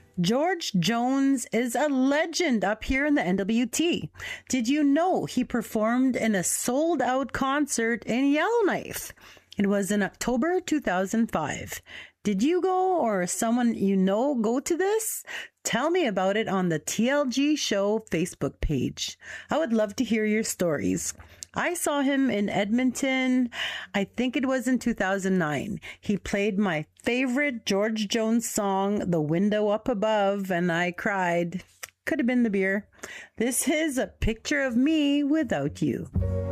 George Jones is a legend up here in the NWT. Did you know he performed in a sold-out concert in Yellowknife? It was in October 2005. Did you go or someone you know go to this? Tell me about it on the TLG Show Facebook page. I would love to hear your stories. I saw him in Edmonton. I think it was in 2009. He played my favorite George Jones song, The Window Up Above, and I cried. Could have been the beer. This is a picture of me without you.